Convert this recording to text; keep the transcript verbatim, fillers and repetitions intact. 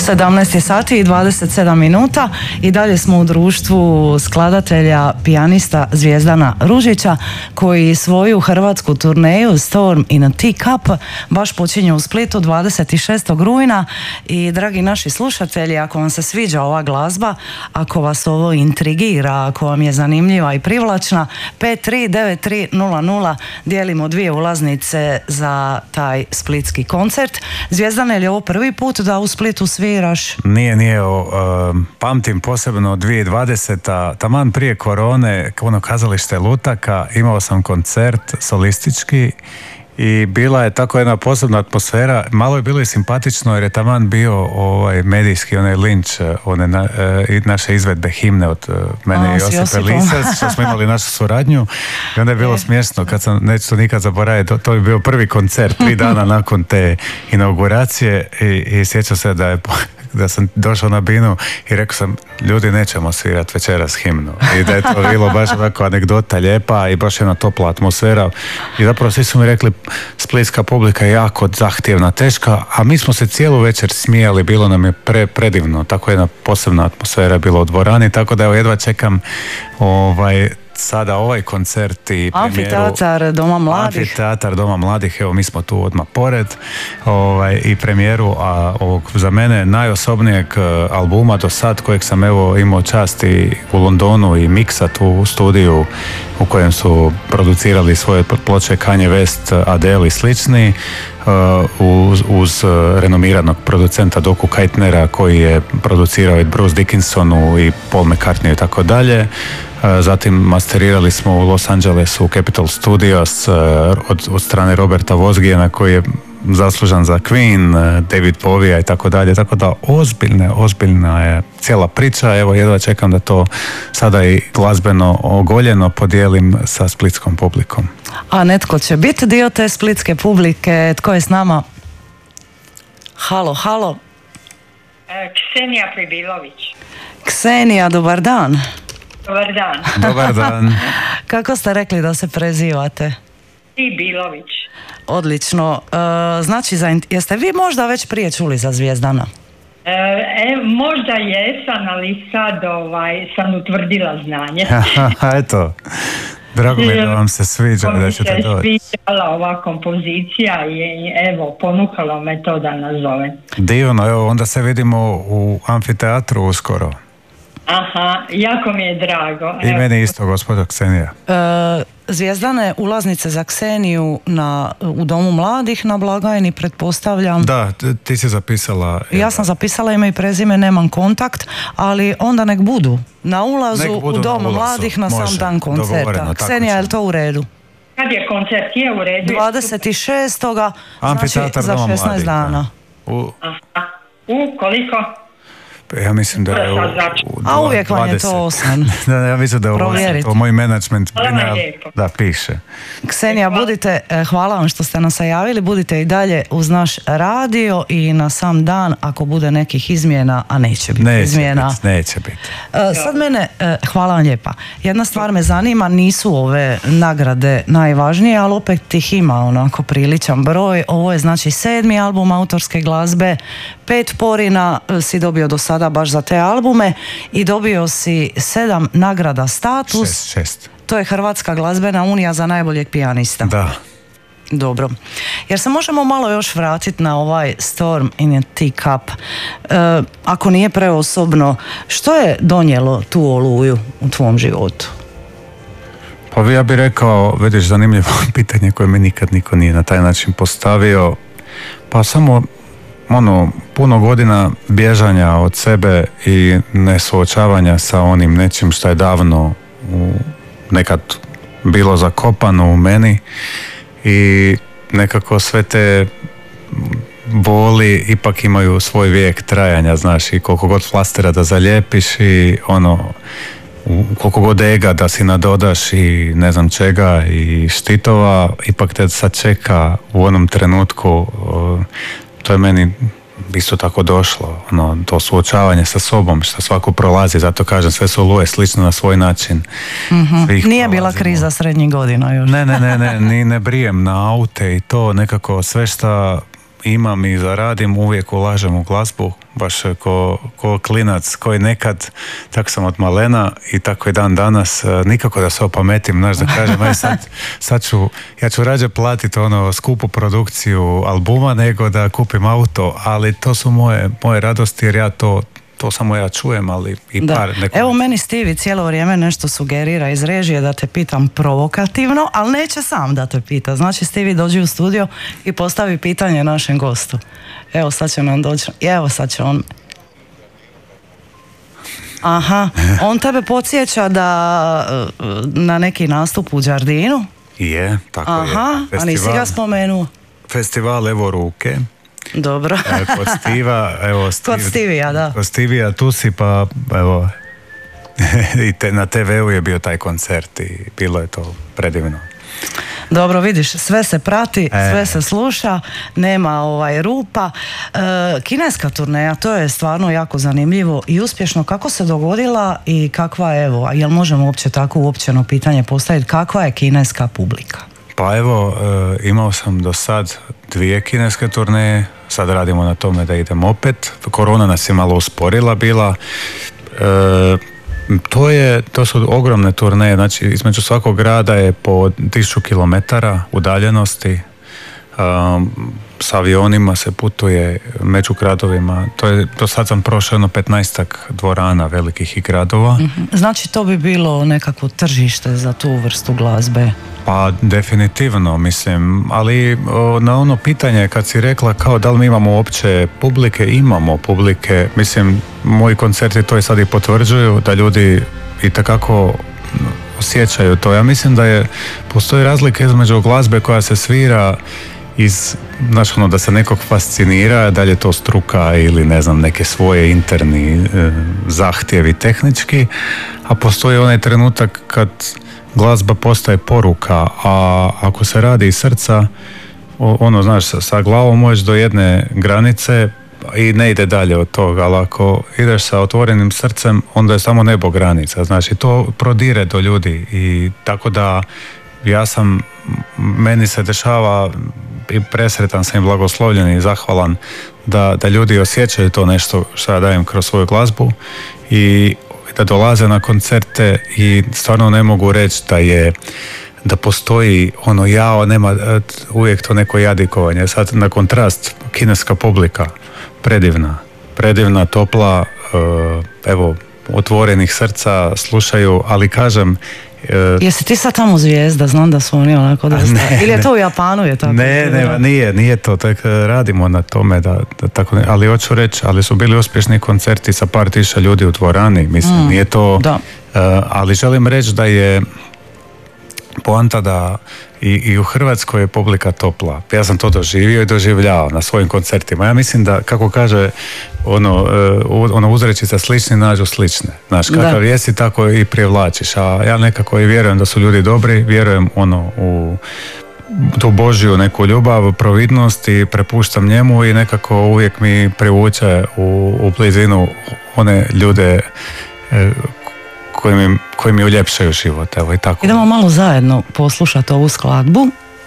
sedamnaest sati i dvadeset sedam minuta i dalje smo u društvu skladatelja, pijanista Zvijezdana Ružića, koji svoju hrvatsku turneju Storm in a Teacup baš počinje u Splitu dvadeset šestog rujna. I dragi naši slušatelji, ako vam se sviđa ova glazba, ako vas ovo intrigira, ako vam je zanimljiva i privlačna, pet tri devet tri nula nula, dijelimo dvije ulaznice za taj splitski koncert. Zvijezdane, je li ovo prvi put da u Splitu sviraš? Nije, nije. O, um, pamtim posebno dvije tisuće dvadeseta. Taman prije korone, ono kazalište Lutaka, imao sam koncert solistički i bila je tako jedna posebna atmosfera. Malo je bilo i simpatično jer je taman bio ovaj medijski onaj linč, one na, e, naše izvedbe himne od mene A, i Josipe Lisac, što smo imali našu suradnju, i onda je bilo smiješno kad sam, neću to nikad zaboraviti, to, to je bio prvi koncert tri dana nakon te inauguracije i, i sjećam se da je da sam došao na binu i rekao sam, ljudi, nećemo svirati večeras himnu. I da je to bilo baš ovako anegdota lijepa i baš jedna topla atmosfera. I zapravo svi su mi rekli, splitska publika je jako zahtjevna, teška, a mi smo se cijelu večer smijali, bilo nam je pre, predivno. Tako jedna posebna atmosfera bila u dvorani, tako da evo jedva čekam ovaj sada ovaj koncert i premijeru. Amfiteatar Doma mladih. Amfiteatar Doma mladih, evo mi smo tu odmah pored, ovaj, i premijeru a, ovog za mene najosobnijeg albuma do sad, kojeg sam evo imao čast i u Londonu i miksat u studiju u kojem su producirali svoje ploče Kanye West, Adele i slični, uh, uz, uz renomiranog producenta Doku Keitnera koji je producirao i Bruce Dickinsonu i Paul McCartney i tako dalje. Zatim masterirali smo u Los Angelesu u Capitol Studios od, od strane Roberta Vosgijena koji je zaslužan za Queen, David Bowie i tako dalje, tako da ozbiljna, ozbiljna je cijela priča. Evo jedva čekam da to sada i glazbeno ogoljeno podijelim sa splitskom publikom. A netko će biti dio te splitske publike, tko je s nama? Halo, halo. Ksenija Pribilović. Ksenija, dobar dan. Dobar dan. Dobar dan. Kako ste rekli da se prezivate? Pribilović. Odlično. E, znači, jeste vi možda već prije čuli za Zvijezdana? E, e, možda jesam, ali sad ovaj, sam utvrdila znanje. Eto, drago mi da vam se sviđa da ćete doći. Mi se sviđala ova kompozicija i evo, ponukalo me to da nazovem. Divno, evo, onda se vidimo u amfiteatru uskoro. Aha, jako mi je drago. I meni isto, gospođo Ksenija. E, Zvijezdane, ulaznice za Kseniju na, u Domu mladih na blagajni, pretpostavljam. Da, ti si zapisala. Ja sam zapisala ime i prezime, nemam kontakt, ali onda nek budu na ulazu budu u Dom na mladih na Može, sam dan koncerta. Ksenija, je li to u redu? Kad je koncert? Je u redu? dvadeset šestog Znači za šesnaest mladih, dana. U... Aha. U koliko? Ja mislim da je u, u a uvijek vam je to osam. Da, ja mislim da je u, u moj management da piše. Ksenija, budite, hvala vam što ste nas javili, budite i dalje uz naš radio i na sam dan ako bude nekih izmjena, a neće biti neće izmjena. Biti, neće biti. Sad mene, hvala vam lijepa. Jedna stvar me zanima, nisu ove nagrade najvažnije, ali opet ih ima onako priličan broj. Ovo je znači sedmi album autorske glazbe, pet porina si dobio do sada baš za te albume i dobio si sedam nagrada Status. Šest, šest. To je Hrvatska glazbena unija za najboljeg pijanista. Da. Dobro. Jer se možemo malo još vratiti na ovaj Storm in a Teacup. E, ako nije preosobno, što je donijelo tu oluju u tvom životu? Pa ja bih rekao, vidiš, zanimljivo pitanje koje mi nikad niko nije na taj način postavio. Pa samo ono, puno godina bježanja od sebe i nesuočavanja sa onim nečim što je davno u, nekad bilo zakopano u meni i nekako sve te boli ipak imaju svoj vijek trajanja, znaš, i koliko god flastera da zalijepiš i ono, koliko god ega da si nadodaš i ne znam čega i štitova, ipak te sad čeka u onom trenutku. To je meni isto tako došlo, ono, to suočavanje sa sobom što svako prolazi, zato kažem, sve su oluje slično na svoj način. Mm-hmm. Nije prolazimo. Bila kriza srednjih godina još. Ne, ne, ne, ne, ni ne brijem na aute i to nekako sve što imam i zaradim, uvijek ulažem u glazbu, baš ko, ko klinac, koji nekad, tako sam od malena i tako i dan danas, nikako da se opametim, znaš, da kažem, aj sad, sad ću, ja ću rađe platiti ono skupu produkciju albuma nego da kupim auto, ali to su moje, moje radosti jer ja to to samo ja čujem, ali i da. par neko... Evo meni Stivi cijelo vrijeme nešto sugerira iz režije da te pitam provokativno, ali neće sam da te pita. Znači Stivi dođi u studio i postavi pitanje našem gostu. Evo sad će nam doći, evo sad će on... Aha, on tebe podsjeća da na neki nastup u Đardinu? Je, tako Aha, je. Aha, a nisi ga spomenuo? Festival Evo ruke. Dobro. E, kod Stiva, evo... Stiv, kod Stivija, da. Kod Stivija, tu si pa, evo... I te, na te veu je bio taj koncert i bilo je to predivno. Dobro, vidiš, sve se prati, e. sve se sluša, nema ovaj rupa. E, kineska turneja, to je stvarno jako zanimljivo i uspješno. Kako se dogodila i kakva je, evo, jel možemo uopće tako uopćeno pitanje postaviti, kakva je kineska publika? Pa evo, e, imao sam do sad dvije kineske turneje, sad radimo na tome da idem opet. Korona nas je malo usporila bila. E, to, je, to su ogromne turneje, znači između svakog grada je po tisuću kilometara udaljenosti. Um, s avionima se putuje među gradovima. To je, do sad sam prošao jedno petnaestak dvorana velikih i gradova. Mm-hmm. Znači to bi bilo nekako tržište za tu vrstu glazbe? Pa definitivno, mislim, ali o, na ono pitanje kad si rekla kao da li mi imamo uopće publike, imamo publike, mislim, moji koncerti to i sad i potvrđuju da ljudi itekako osjećaju to. Ja mislim da je, postoji razlika između glazbe koja se svira iz, znaš, ono, da se nekog fascinira, da li je to struka ili ne znam, neke svoje interni e, zahtjevi tehnički, a postoji onaj trenutak kad glazba postaje poruka, a ako se radi iz srca, ono, znaš, sa, sa glavom možeš do jedne granice i ne ide dalje od toga, ali ako ideš sa otvorenim srcem, onda je samo nebo granica, znači to prodire do ljudi i tako da ja sam, meni se dešava i presretan sam i blagoslovljen i zahvalan da, da ljudi osjećaju to nešto što ja dajem kroz svoju glazbu i da dolaze na koncerte i stvarno ne mogu reći da je da postoji ono jao, nema uvijek to neko jadikovanje. Sad na kontrast kineska publika predivna, predivna, topla, evo, otvorenih srca, slušaju, ali kažem jesi ti sad tamo zvijezda, znam da su oni onako da ne, ili je to u Japanu je tako? Ne, ne, nije, nije to, tak radimo na tome da, da tako ne, ali hoću reći, ali su bili uspješni koncerti sa par tisuća ljudi u dvorani, mislim, mm, nije to, uh, ali želim reći da je poanta da i, i u Hrvatskoj je publika topla. Ja sam to doživio i doživljavao na svojim koncertima. Ja mislim da, kako kaže ono, ono uzrečica, slični nađu slične. Znaš, kakav da. Jesi, tako i privlačiš. A ja nekako i vjerujem da su ljudi dobri, vjerujem ono u tu Božju neku ljubav, providnost i prepuštam njemu i nekako uvijek mi privuče u, u blizinu one ljude e, koji mi, koji mi uljepšaju život, evo i tako. Idemo malo zajedno poslušati ovu skladbu.